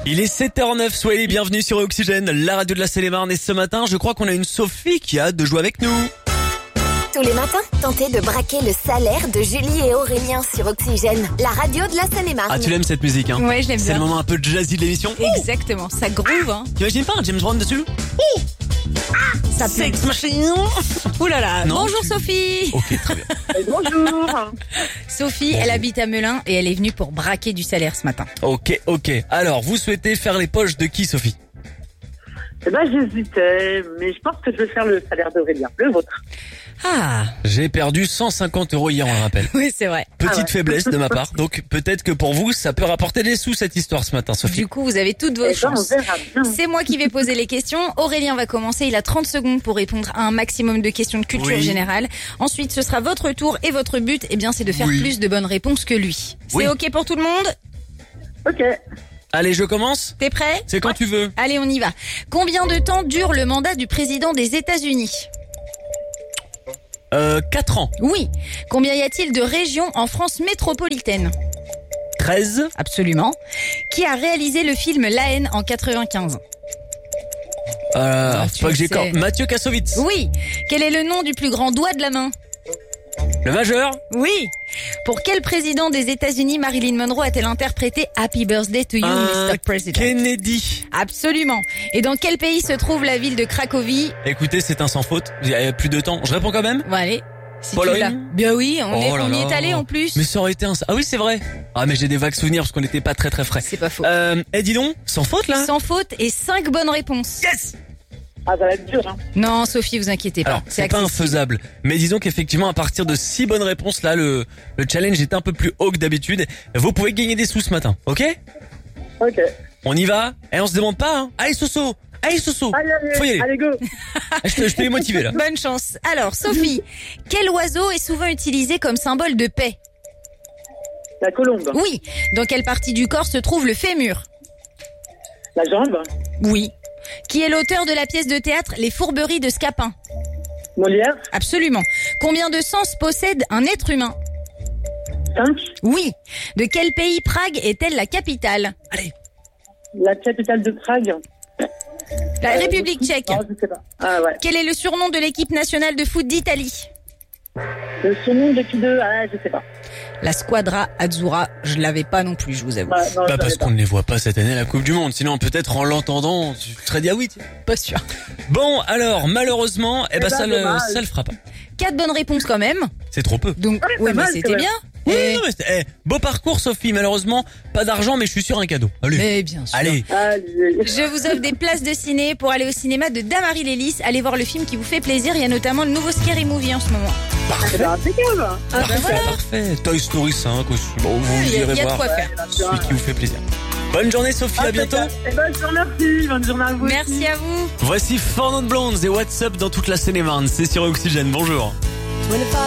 Il est 7h09, soyez les bienvenus sur Oxygène, la radio de la Seine-et-Marne. Et ce matin, je crois qu'on a une Sophie qui a hâte de jouer avec nous. Tous les matins, tentez de braquer le salaire de Julie et Aurélien sur Oxygène, la radio de la Seine-et-Marne. Ah, tu l'aimes cette musique, hein? Ouais, je l'aime bien. C'est le moment un peu jazzy de l'émission. Exactement, ça groove, hein. T'imagines pas un James Brown dessus? Ça Sex Machine. Ouh là là. Non, Bonjour Sophie. Ok, très bien. Bonjour. Sophie, elle habite à Melun et elle est venue pour braquer du salaire ce matin. Ok. Alors, vous souhaitez faire les poches de qui, Sophie? Eh ben, j'hésitais, mais je pense que je vais faire le salaire d'Aurélien, le vôtre. Ah. J'ai perdu 150 € hier, on le rappelle. Oui, c'est vrai. Petite faiblesse de ma part, donc peut-être que pour vous, ça peut rapporter des sous cette histoire ce matin, Sophie. Du coup, vous avez toutes vos Eh ben, on chances. verra bien. C'est moi qui vais poser les questions. Aurélien va commencer. Il a 30 secondes pour répondre à un maximum de questions de culture Oui. générale. Ensuite, ce sera votre tour et votre but, eh bien, c'est de faire Oui. plus de bonnes réponses que lui. Oui. C'est ok pour tout le monde? Ok. Allez, je commence. T'es prêt? C'est quand tu veux. Allez, on y va. Combien de temps dure le mandat du président des États-Unis? 4 ans. Oui. Combien y a-t-il de régions en France métropolitaine? 13. Absolument. Qui a réalisé le film La haine en 95? C'est pas tu que j'ai sais. corps. Mathieu Kassovitz. Oui. Quel est le nom du plus grand doigt de la main? Le majeur. Oui. Pour quel président des États-Unis Marilyn Monroe a-t-elle interprété Happy Birthday to You, Mr. President? Kennedy. Absolument. Et dans quel pays se trouve la ville de Cracovie? Écoutez, c'est un sans faute. Il y a plus de temps. Je réponds quand même. Bon, allez. Si Pologne. tu l'as. Bien oui, on Oh là y est là. allé en plus. Mais ça aurait été un... Ah oui, c'est vrai. Ah, mais j'ai des vagues souvenirs parce qu'on n'était pas très frais. C'est pas faux. Dis donc, sans faute là. Sans faute et 5 bonnes réponses. Yes. Ah, ça va être dur, hein. Non, Sophie, vous inquiétez pas. Alors, c'est pas accessible. infaisable. Mais disons qu'effectivement, à partir de 6 bonnes réponses, là, le challenge est un peu plus haut que d'habitude. Vous pouvez gagner des sous ce matin, ok? Ok. On y va? Et on se demande pas, hein. Allez, Soso! Faut y aller. Allez, go. Je t'ai motivé, là. Bonne chance. Alors, Sophie, quel oiseau est souvent utilisé comme symbole de paix? La colombe. Oui. Dans quelle partie du corps se trouve le fémur? La jambe. Oui. Qui est l'auteur de la pièce de théâtre Les Fourberies de Scapin? Molière. Absolument. Combien de sens possède un être humain? 5. Oui. De quel pays Prague est-elle la capitale? Allez. La capitale de Prague. La République tchèque. Non, je sais pas. Ah, ouais. Quel est le surnom de l'équipe nationale de foot d'Italie? Le surnom de qui de... Ah, je sais pas. La Squadra Azzurra. Je l'avais pas non plus, je vous avoue. Ouais, non, Pas je parce savais pas. qu'on ne les voit pas cette année à la Coupe du Monde. Sinon, peut-être en l'entendant, tu serais dit ah oui. Tiens. Pas sûr. Bon, alors, malheureusement, ben, ça dommage. le fera pas. 4 bonnes réponses quand même. C'est trop peu. Donc, Ouais, oui, pas mais mal, c'était quand même. bien. Oui, Et- non, mais beau parcours, Sophie. Malheureusement, pas d'argent, mais je suis sur un cadeau. Allez. Mais bien sûr. Allez. Allez. Je vous offre des places de ciné pour aller au cinéma de Damary Lélis. Allez voir le film qui vous fait plaisir. Il y a notamment le nouveau Scary Movie en ce moment. C'est pas impeccable. Parfait, voilà. parfait. Toy Story 5 aussi. Bon, vous Il y a irez de voir quoi faire. celui qui vous fait plaisir. Bonne journée, Sophie. À bientôt. Eh ben, je vous remercie. Bonne journée à vous. Merci à vous. Voici Four Non Blondes et What's Up dans toute la Seine-et-Marne. C'est sur Oxygène. Bonjour.